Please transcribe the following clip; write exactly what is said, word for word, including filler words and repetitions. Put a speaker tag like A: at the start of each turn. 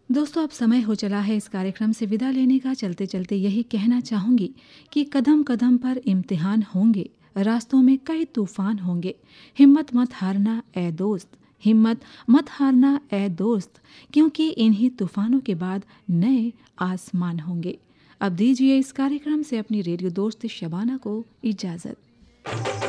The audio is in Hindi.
A: दोस्तों, अब समय हो चला है इस कार्यक्रम से विदा लेने का। चलते चलते यही कहना चाहूंगी कि कदम कदम पर इम्तिहान होंगे, रास्तों में कई तूफान होंगे। हिम्मत मत हारना ए दोस्त, हिम्मत मत हारना ए दोस्त, क्योंकि इन्हीं तूफानों के बाद नए आसमान होंगे। अब दीजिए इस कार्यक्रम से अपनी रेडियो दोस्त शबाना को इजाजत।